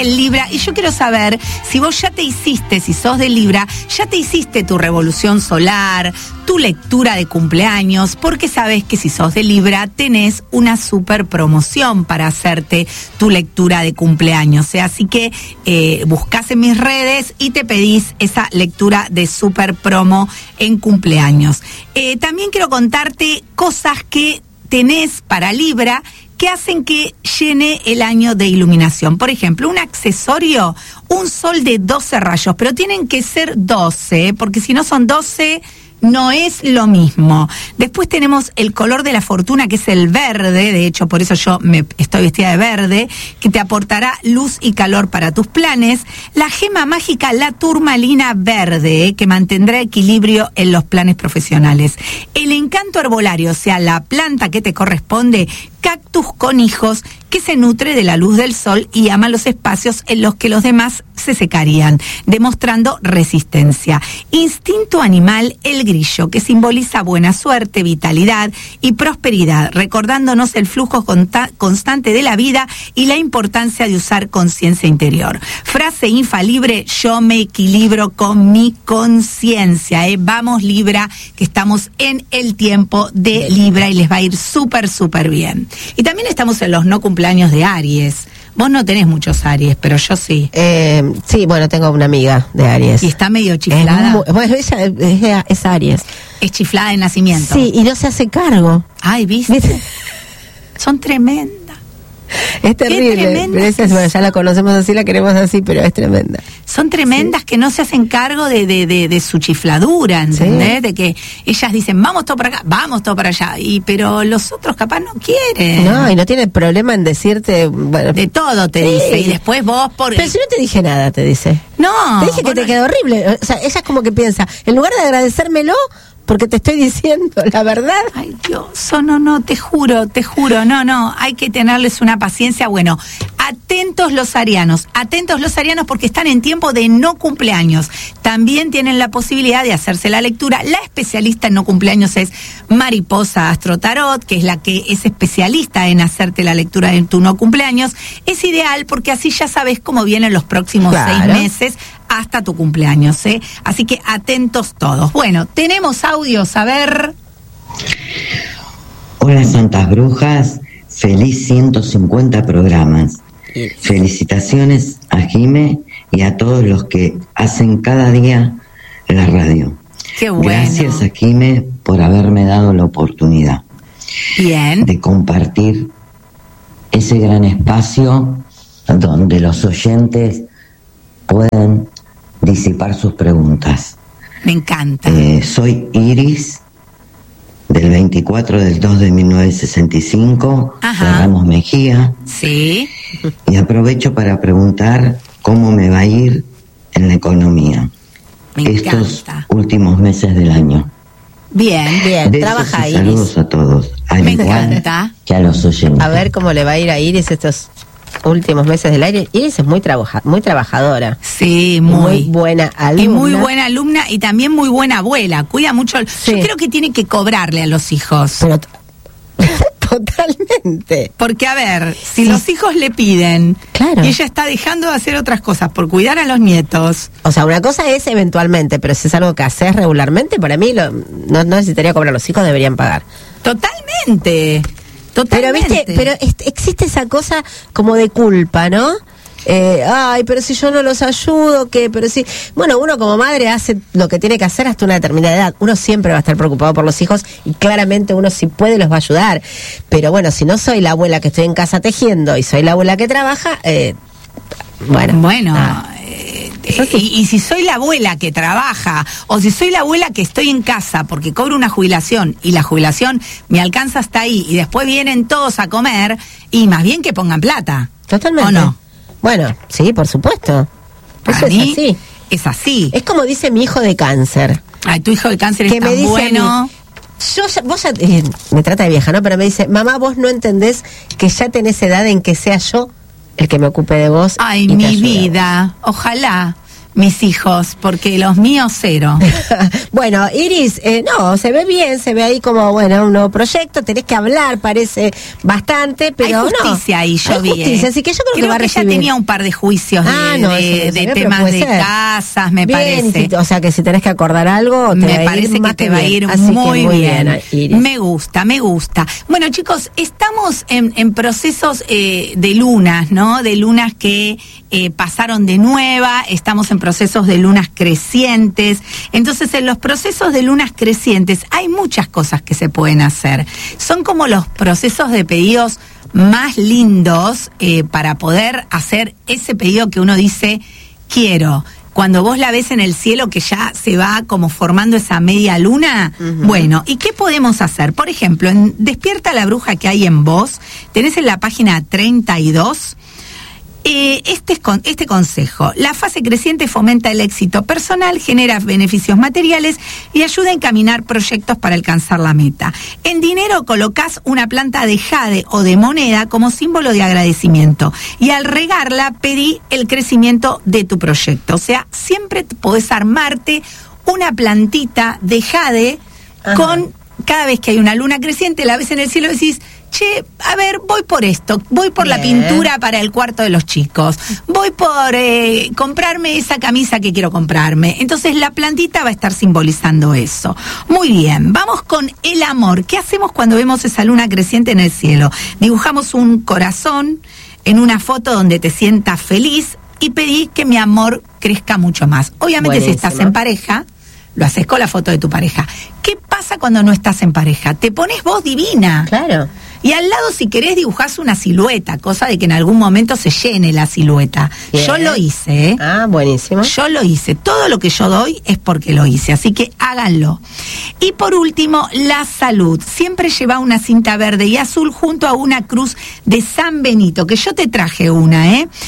el Libra, y yo quiero saber si vos ya te hiciste, si sos de Libra, ya te hiciste tu revolución solar, tu lectura de cumpleaños, porque sabés que si sos de Libra tenés una super promoción para hacerte tu lectura de cumpleaños, ¿eh? Así que buscás en mis redes y te pedís esa lectura de super promo en cumpleaños. También quiero contarte cosas que tenés para Libra que hacen que llene el año de iluminación. Por ejemplo, un accesorio, un sol de 12 rayos, pero tienen que ser 12, porque si no son 12... no es lo mismo. Después tenemos el color de la fortuna, que es el verde, de hecho por eso yo estoy vestida de verde, que te aportará luz y calor para tus planes. La gema mágica, la turmalina verde, que mantendrá equilibrio en los planes profesionales. El encanto herbolario, o sea, la planta que te corresponde, cactus con hijos, que se nutre de la luz del sol y ama los espacios en los que los demás se secarían, demostrando resistencia. Instinto animal, el grillo, que simboliza buena suerte, vitalidad y prosperidad, recordándonos el flujo constante de la vida y la importancia de usar conciencia interior. Frase infalible: yo me equilibro con mi conciencia. Vamos, Libra, que estamos en el tiempo de Libra y les va a ir súper, súper bien. Y también estamos en los no cumpleaños de Aries. Vos no tenés muchos Aries, pero yo sí. Sí, bueno, tengo una amiga de Aries. Y está medio chiflada. Bueno, ella es Aries. Es chiflada de nacimiento. Sí, y no se hace cargo. Ay, ¿viste? Son tremendas. Es terrible. Bueno, ya la conocemos así, la queremos así, pero es tremenda. Son tremendas, sí. Que no se hacen cargo de su chifladura, ¿entendés? Sí. De que ellas dicen, vamos todo para acá, vamos todo para allá, pero los otros capaz no quieren. No, y no tiene problema en decirte, bueno, de todo te dice, y después vos Pero si no te dije nada, te dice. No. Te dije que te quedó horrible. O sea, ella es como que piensa, en lugar de agradecérmelo, porque te estoy diciendo la verdad. Ay, Dios, no, te juro, no, hay que tenerles una paciencia. Bueno, atentos los arianos, porque están en tiempo de no cumpleaños. También tienen la posibilidad de hacerse la lectura. La especialista en no cumpleaños es Mariposa Astro Tarot, que es la que es especialista en hacerte la lectura de tu no cumpleaños. Es ideal porque así ya sabes cómo vienen los próximos 6 meses hasta tu cumpleaños, ¿eh? Así que atentos todos. Bueno, tenemos audios, a ver. Hola, Santas Brujas, feliz 150 programas. Felicitaciones a Jime y a todos los que hacen cada día la radio. Qué bueno. Gracias a Jime por haberme dado la oportunidad. Bien. De compartir ese gran espacio donde los oyentes pueden disipar sus preguntas. Me encanta. Soy Iris, del 24 del 2 de 1965, de Ramos Mejía. Sí. Y aprovecho para preguntar cómo me va a ir en la economía estos últimos meses del año. Bien. Besos Trabaja y Iris. Saludos a todos. Me encanta. Que a los oyentes. A ver cómo le va a ir a Iris estos últimos meses del aire. Iris es muy trabajadora. Sí, muy buena alumna. Y muy buena alumna y también muy buena abuela. Cuida mucho. Sí. Yo creo que tiene que cobrarle a los hijos. Pero totalmente. Porque, a ver, si los hijos le piden, claro, y ella está dejando de hacer otras cosas por cuidar a los nietos. O sea, una cosa es eventualmente, pero si es algo que haces regularmente, para mí no necesitaría cobrar. Los hijos deberían pagar. Totalmente. Pero viste, existe esa cosa como de culpa, ¿no? Ay, pero si yo no los ayudo, ¿qué? Pero si, bueno, uno como madre hace lo que tiene que hacer hasta una determinada edad. Uno siempre va a estar preocupado por los hijos y claramente uno si puede los va a ayudar. Pero bueno, si no soy la abuela que estoy en casa tejiendo y soy la abuela que trabaja, y si soy la abuela que trabaja o si soy la abuela que estoy en casa porque cobro una jubilación y la jubilación me alcanza hasta ahí y después vienen todos a comer, y más bien que pongan plata. Totalmente. ¿O no? Bueno, sí, por supuesto. Para mí es así. Es como dice mi hijo de cáncer. Ay, tu hijo de cáncer es tan bueno. Vos me trata de vieja, ¿no? Pero me dice, mamá, vos no entendés que ya tenés edad en que sea yo el que me ocupe de vos. Ay, mi vida, ojalá. mis hijos, porque los míos cero. Bueno, Iris, no, se ve bien, se ve ahí como, bueno, un nuevo proyecto, tenés que hablar, parece bastante, pero hay justicia ahí, yo hay vi. Justicia, así que yo creo que va a recibir. Ella tenía un par de juicios de temas de casas, me bien, parece. O sea que si tenés que acordar algo, me parece que te va a ir muy bien. Iris. Me gusta. Bueno, chicos, estamos en procesos de lunas, ¿no? De lunas que pasaron de nueva, estamos en procesos de lunas crecientes. Entonces, en los procesos de lunas crecientes hay muchas cosas que se pueden hacer. Son como los procesos de pedidos más lindos para poder hacer ese pedido que uno dice, quiero. Cuando vos la ves en el cielo que ya se va como formando esa media luna, bueno, ¿y qué podemos hacer? Por ejemplo, en Despierta la Bruja que hay en vos, tenés en la página 32, este consejo: la fase creciente fomenta el éxito personal, genera beneficios materiales y ayuda a encaminar proyectos para alcanzar la meta. En dinero colocás una planta de jade o de moneda como símbolo de agradecimiento y al regarla pedí el crecimiento de tu proyecto. O sea, siempre podés armarte una plantita de jade. Ajá. Con cada vez que hay una luna creciente, la ves en el cielo y decís, che, a ver, voy por esto, voy por la pintura para el cuarto de los chicos, voy por comprarme esa camisa que quiero comprarme. Entonces la plantita va a estar simbolizando eso. Muy bien, vamos con el amor. ¿Qué hacemos cuando vemos esa luna creciente en el cielo? Dibujamos un corazón en una foto donde te sientas feliz y pedí que mi amor crezca mucho más. Obviamente, buenísimo. Si estás en pareja, lo haces con la foto de tu pareja. ¿Qué pasa cuando no estás en pareja? Te pones vos divina. Claro. Y al lado, si querés, dibujás una silueta, cosa de que en algún momento se llene la silueta. Bien. Yo lo hice, ¿eh? Ah, buenísimo. Yo lo hice. Todo lo que yo doy es porque lo hice, así que háganlo. Y por último, la salud. Siempre lleva una cinta verde y azul junto a una cruz de San Benito, que yo te traje una,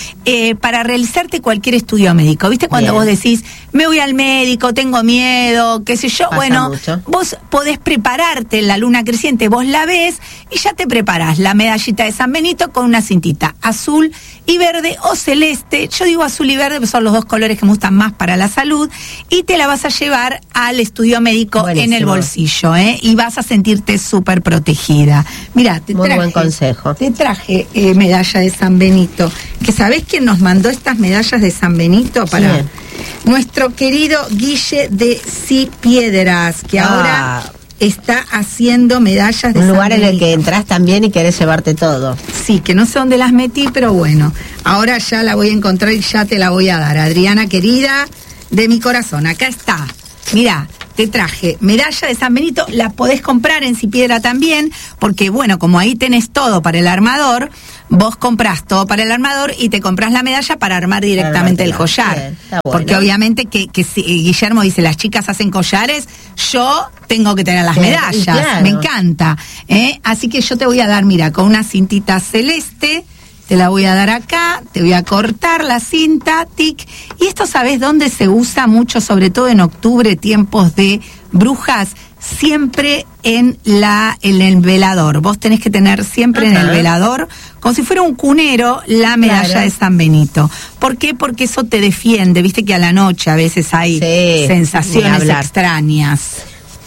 para realizarte cualquier estudio médico. ¿Viste cuando vos decís, me voy al médico, tengo miedo, qué sé yo? Pasa bueno, mucho. Vos podés prepararte en la luna creciente, vos la ves y ya te preparás la medallita de San Benito con una cintita azul y verde o celeste. Yo digo azul y verde, porque son los dos colores que me gustan más para la salud, y te la vas a llevar al estudio médico. Buenísimo. En el bolsillo, y vas a sentirte súper protegida. Mirá, te muy traje, buen consejo. Te traje medalla de San Benito, que ¿sabés quién nos mandó estas medallas de San Benito? Para ¿quién? Nuestro querido Guille de Cipiedras, que ahora está haciendo medallas de un San lugar Benito. En el que entras también y querés llevarte todo. Sí, que no sé dónde las metí, pero bueno, ahora ya la voy a encontrar y ya te la voy a dar. Adriana querida, de mi corazón, acá está. Mirá, te traje medalla de San Benito, la podés comprar en Cipiedra también, porque bueno, como ahí tenés todo para el armador, vos comprás todo para el armador y te comprás la medalla para armar directamente el collar. Bien, bueno. Porque obviamente que si Guillermo dice, las chicas hacen collares, yo tengo que tener las medallas, claro. Me encanta. Así que yo te voy a dar, mira, con una cintita celeste, te la voy a dar acá, te voy a cortar la cinta, tic. Y esto, ¿sabés dónde se usa mucho? Sobre todo en octubre, tiempos de brujas, siempre en el velador. Vos tenés que tener siempre en el velador, como si fuera un cunero, la medalla de San Benito. ¿Por qué? Porque eso te defiende. Viste que a la noche a veces hay sensaciones extrañas.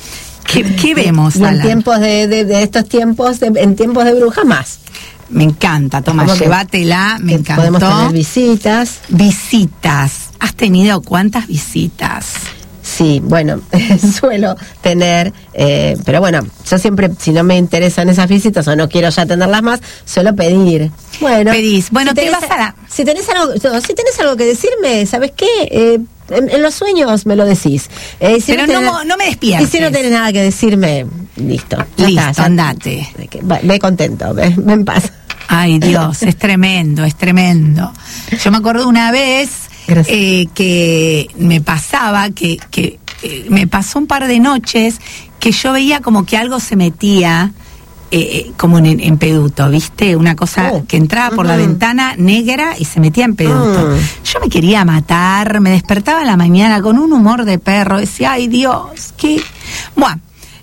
¿Qué vemos, y en tiempos de estos tiempos, en tiempos de bruja más? Me encanta, toma, llévatela, me encantó. Podemos tener visitas. Visitas. ¿Has tenido cuántas visitas? Sí, bueno, suelo tener, pero bueno, yo siempre, si no me interesan esas visitas o no quiero ya tenerlas más, suelo pedir. Bueno, pedís. Bueno, si te vas a si tenés algo que decirme, ¿sabes qué? En los sueños me lo decís. Pero no me despiertes. Y si no tenés nada que decirme, listo. Listo, andate. Ve contento, ve en paz. Ay, Dios, es tremendo, es tremendo. Yo me acuerdo una vez que me pasaba, que me pasó un par de noches que yo veía como que algo se metía como en Peduto, ¿viste? Una cosa que entraba por la ventana negra y se metía en Peduto. Yo me quería matar, me despertaba en la mañana con un humor de perro, decía, ay Dios, ¿qué? Bueno,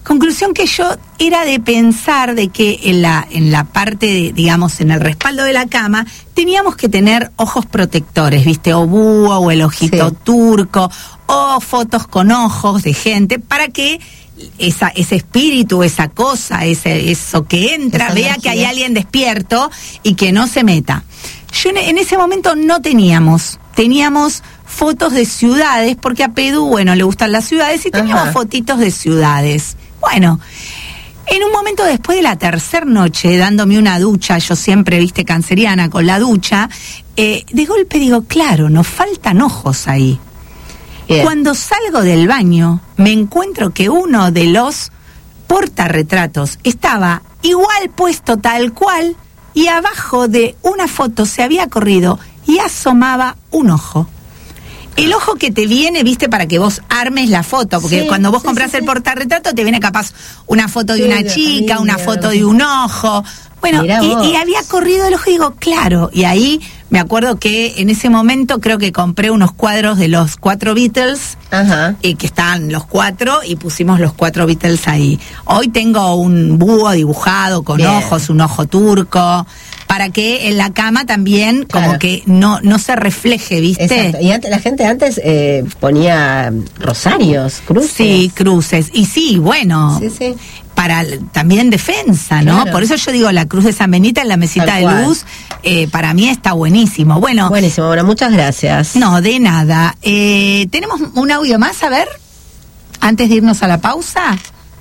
Conclusión que yo era de pensar de que en la parte, digamos, en el respaldo de la cama, teníamos que tener ojos protectores, ¿viste? O búho, o el ojito turco, o fotos con ojos de gente, para que ese espíritu, esa cosa, eso que entra, esa vea energía, que hay alguien despierto y que no se meta. Yo en ese momento no teníamos fotos de ciudades, porque a Pedú, bueno, le gustan las ciudades, y teníamos fotitos de ciudades. Bueno, en un momento después de la tercera noche, dándome una ducha, yo siempre, viste, canceriana con la ducha, de golpe digo, claro, nos faltan ojos ahí. Bien. Cuando salgo del baño, me encuentro que uno de los portarretratos estaba igual puesto tal cual, y abajo de una foto se había corrido y asomaba un ojo. El ojo que te viene, viste, para que vos armes la foto, porque cuando vos compras el portarretrato te viene capaz una foto de una chica, una foto de un ojo. Bueno, y había corrido el ojo y digo, claro, y ahí me acuerdo que en ese momento creo que compré unos cuadros de los 4 Beatles, que estaban los 4, y pusimos los 4 Beatles ahí. Hoy tengo un búho dibujado con ojos, un ojo turco, para que en la cama también como que no se refleje, ¿viste? Exacto. Y la gente antes ponía rosarios, cruces. Sí, cruces. Y sí, bueno, para también defensa, ¿no? Por eso yo digo, la cruz de San Benito en la mesita de luz, para mí está buenísimo. Buenísimo, bueno, muchas gracias. No, de nada. ¿Tenemos un audio más, a ver? Antes de irnos a la pausa.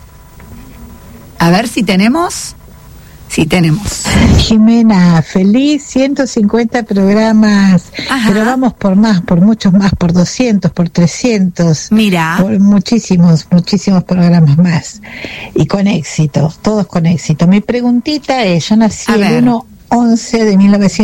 A ver si tenemos... Sí, tenemos. Jimena, feliz 150 programas. Pero vamos por más, por muchos más, por 200, por 300. Mira. Por muchísimos programas más. Y con éxito, todos con éxito. Mi preguntita es, yo nací el 1/11 de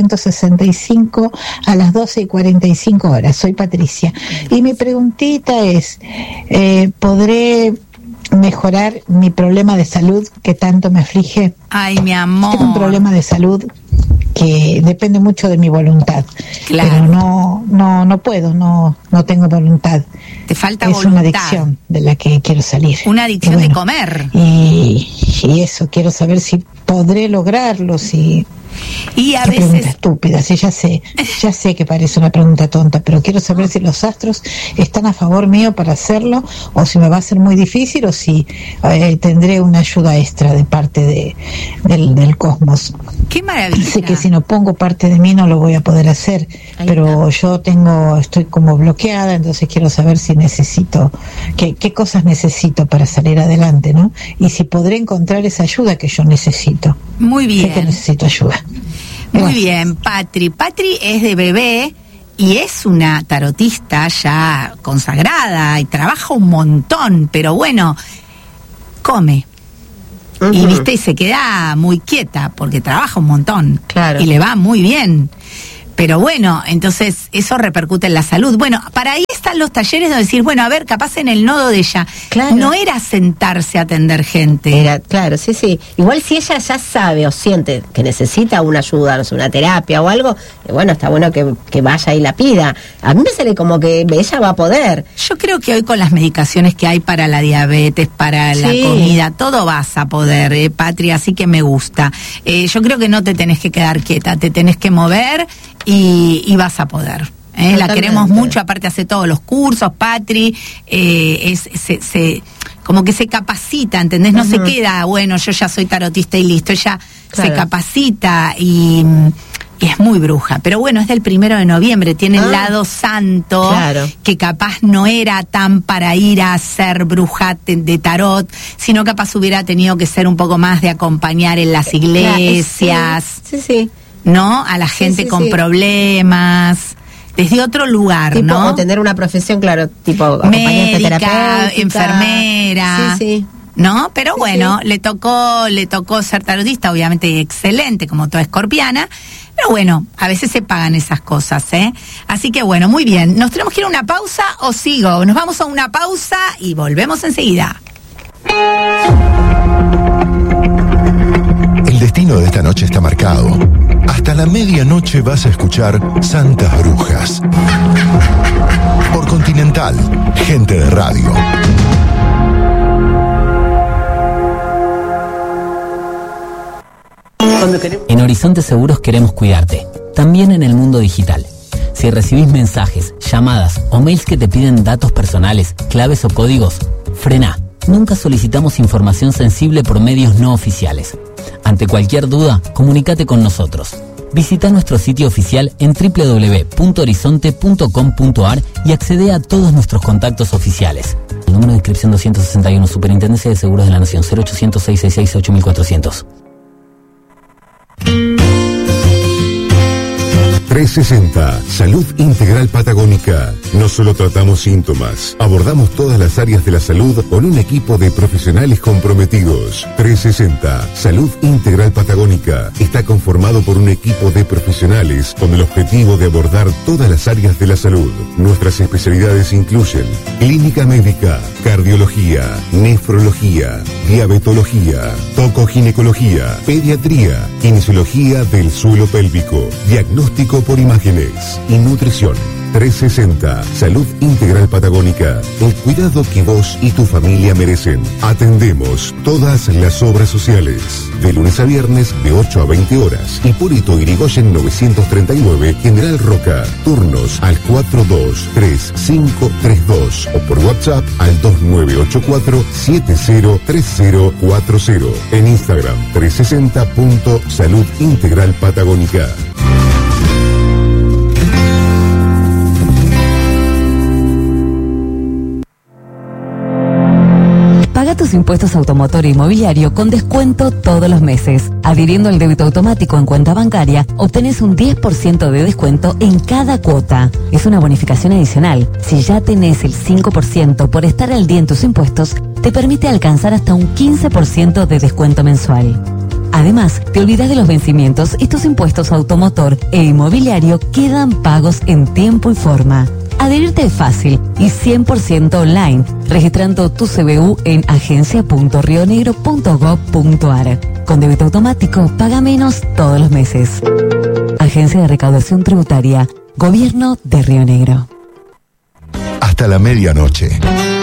1965 a las 12:45. Soy Patricia. Y mi preguntita es, ¿podré mejorar mi problema de salud que tanto me aflige? Ay, mi amor. Tengo un problema de salud que depende mucho de mi voluntad. Claro. Pero no puedo, no tengo voluntad. Te falta voluntad. Es una adicción de la que quiero salir. Una adicción de comer. Y eso, quiero saber si podré lograrlo, si... Y a Qué veces... pregunta estúpida, sí, ya sé que parece una pregunta tonta, pero quiero saber si los astros están a favor mío para hacerlo, o si me va a ser muy difícil, o si tendré una ayuda extra de parte del cosmos. ¡Qué maravilla! Sé que si no pongo parte de mí no lo voy a poder hacer, pero yo estoy como bloqueada, entonces quiero saber si necesito, qué cosas necesito para salir adelante, ¿no? Y si podré encontrar esa ayuda que yo necesito. Muy bien. Sé que necesito ayuda. Muy bien, Patri. Patri es de Bebé y es una tarotista ya consagrada y trabaja un montón, pero bueno, come. Y viste, y se queda muy quieta porque trabaja un montón. Claro. Y le va muy bien. Pero bueno, entonces eso repercute en la salud. Bueno, para ahí están los talleres de decir, bueno, a ver, capaz en el nodo de ella. Claro. No era sentarse a atender gente. Era, claro, sí. Igual si ella ya sabe o siente que necesita una ayuda, no sé, una terapia o algo, bueno, está bueno que vaya y la pida. A mí me sale como que ella va a poder. Yo creo que hoy con las medicaciones que hay para la diabetes, para la comida, todo vas a poder, Patria, así que me gusta. Yo creo que no te tenés que quedar quieta, te tenés que mover y vas a poder. La queremos mucho, aparte hace todos los cursos, Patri, como que se capacita, ¿entendés? No se queda, bueno, yo ya soy tarotista y listo, ella se capacita y es muy bruja, pero bueno, es del 1 de noviembre, tiene el lado santo, que capaz no era tan para ir a hacer bruja de tarot, sino capaz hubiera tenido que ser un poco más de acompañar en las iglesias, ¿no? A la gente con problemas, desde otro lugar, tipo, ¿no? O tener una profesión, claro, tipo médica, enfermera, ¿no? Pero bueno, le tocó ser tarotista, obviamente excelente, como toda escorpiana, pero bueno, a veces se pagan esas cosas, Así que bueno, muy bien. ¿Nos tenemos que ir a una pausa o sigo? Nos vamos a una pausa y volvemos enseguida. El destino de esta noche está marcado. Hasta la medianoche vas a escuchar Santas Brujas. Por Continental, gente de radio. En Horizonte Seguros queremos cuidarte, también en el mundo digital. Si recibís mensajes, llamadas o mails que te piden datos personales, claves o códigos, frená. Nunca solicitamos información sensible por medios no oficiales. Ante cualquier duda, comunícate con nosotros. Visita nuestro sitio oficial en www.horizonte.com.ar y accede a todos nuestros contactos oficiales. El número de inscripción 261, Superintendencia de Seguros de la Nación, 0800 666 8400. 360, Salud Integral Patagónica. No solo tratamos síntomas, abordamos todas las áreas de la salud con un equipo de profesionales comprometidos. 360, Salud Integral Patagónica está conformado por un equipo de profesionales con el objetivo de abordar todas las áreas de la salud. Nuestras especialidades incluyen clínica médica, cardiología, nefrología, diabetología, tocoginecología, pediatría, kinesiología del suelo pélvico, diagnóstico por imágenes y nutrición. 360, Salud Integral Patagónica, el cuidado que vos y tu familia merecen. Atendemos todas las obras sociales, de lunes a viernes de 8 a 20 horas. Hipólito Yrigoyen 939, General Roca. Turnos al 423532 o por WhatsApp al 2984-703040. En Instagram 360.Salud Integral Patagónica. Paga tus impuestos automotor e inmobiliario con descuento todos los meses. Adhiriendo al débito automático en cuenta bancaria, obtenés un 10% de descuento en cada cuota. Es una bonificación adicional. Si ya tenés el 5% por estar al día en tus impuestos, te permite alcanzar hasta un 15% de descuento mensual. Además, te olvidas de los vencimientos y tus impuestos automotor e inmobiliario quedan pagos en tiempo y forma. Adherirte es fácil y 100% online, registrando tu CBU en agencia.rionegro.gov.ar. Con débito automático, paga menos todos los meses. Agencia de Recaudación Tributaria, Gobierno de Río Negro. Hasta la medianoche.